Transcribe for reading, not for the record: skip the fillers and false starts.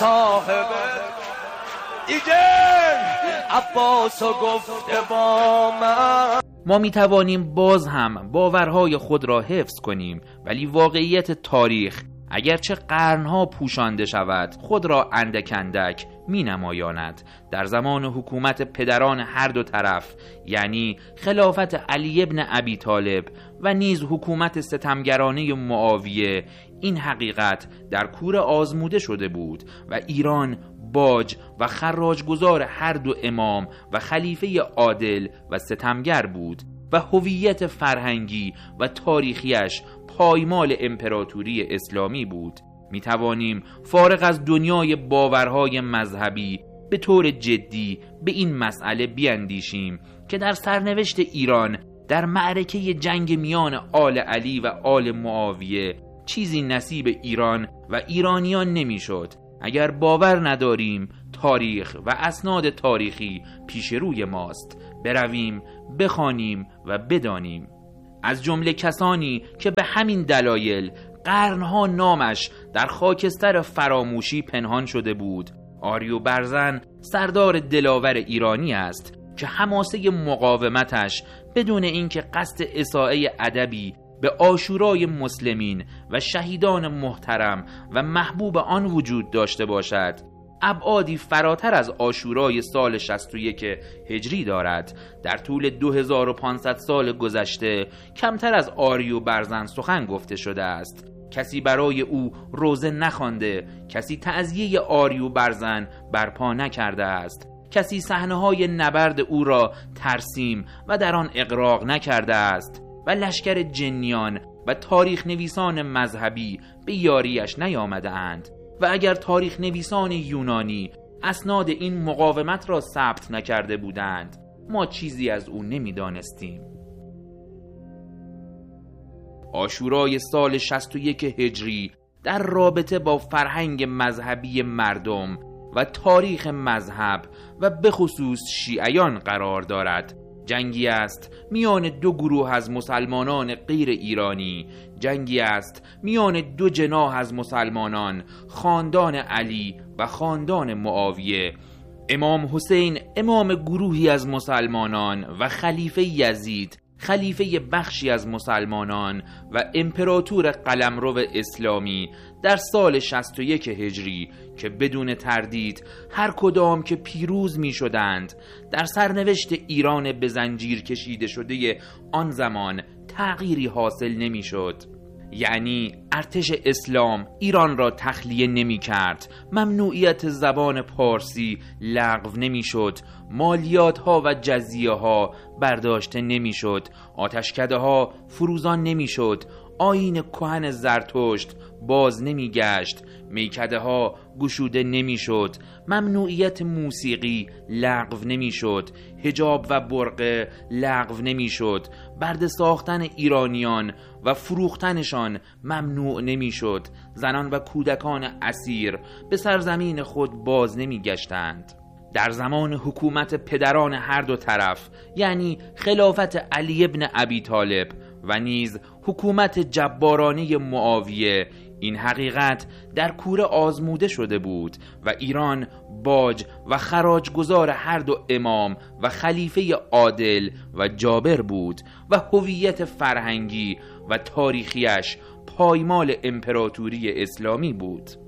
صاحب دیگه عباس گفته با من. ما می توانیم باز هم باورهای خود را حفظ کنیم، ولی واقعیت تاریخ اگرچه قرنها پوشانده شود خود را اندک اندک می نمایاند. در زمان حکومت پدران هر دو طرف، یعنی خلافت علی ابن ابی طالب و نیز حکومت ستمگرانه معاویه، این حقیقت در کور آزموده شده بود و ایران باج و خراجگزار هر دو امام و خلیفه عادل و ستمگر بود و هویت فرهنگی و تاریخیش پایمال امپراتوری اسلامی بود. می توانیم فارغ از دنیای باورهای مذهبی به طور جدی به این مسئله بیاندیشیم که در سرنوشت ایران در معرکه جنگ میان آل علی و آل معاویه چیزی نصیب ایران و ایرانیان نمیشد. اگر باور نداریم تاریخ و اسناد تاریخی پیش روی ماست، برویم بخوانیم و بدانیم. از جمله کسانی که به همین دلایل قرنها نامش در خاکستر فراموشی پنهان شده بود، آریو برزن سردار دلاور ایرانی است که حماسه مقاومتش بدون اینکه قصد اساءه ادبی به عاشورای مسلمین و شهیدان محترم و محبوب آن وجود داشته باشد، ابعادی فراتر از عاشورای سال 61 هجری دارد. در طول 2500 سال گذشته کمتر از آریو برزن سخن گفته شده است. کسی برای او روزه نخوانده، کسی تعزیه آریو برزن برپا نکرده است، کسی صحنه‌های نبرد او را ترسیم و در آن اغراق نکرده است و لشکر جنیان و تاریخ نویسان مذهبی به یاریش نیامده اند. و اگر تاریخ نویسان یونانی اسناد این مقاومت را ثبت نکرده بودند، ما چیزی از او نمیدانستیم. عاشورای سال 61 هجری در رابطه با فرهنگ مذهبی مردم و تاریخ مذهب و به خصوص شیعیان قرار دارد. جنگی است میان دو گروه از مسلمانان غیر ایرانی، جنگی است میان دو جناح از مسلمانان، خاندان علی و خاندان معاویه. امام حسین امام گروهی از مسلمانان و خلیفه یزید خلیفه بخشی از مسلمانان و امپراتور قلمرو اسلامی در سال 61 هجری که بدون تردید هر کدام که پیروز می شدند در سرنوشت ایران به زنجیر کشیده شده آن زمان تغییری حاصل نمی شد. یعنی ارتش اسلام ایران را تخلیه نمی کرد، ممنوعیت زبان پارسی لغو نمی شد، مالیات ها و جزیه ها برداشته نمی شد، آتشکده ها فروزان نمی شد، آیین کهن زرتشت باز نمی گشت، میکده ها گشوده نمی شد، ممنوعیت موسیقی لغو نمی شد، حجاب و برقه لغو نمی شد، برده ساختن ایرانیان و فروختنشان ممنوع نمی شد، زنان و کودکان اسیر به سرزمین خود باز نمی گشتند. در زمان حکومت پدران هر دو طرف، یعنی خلافت علی ابن ابی طالب و نیز حکومت جبارانه معاویه، این حقیقت در کوره آزموده شده بود و ایران باج و خراجگزار هر دو امام و خلیفه عادل و جابر بود و هویت فرهنگی و تاریخیش پایمال امپراتوری اسلامی بود.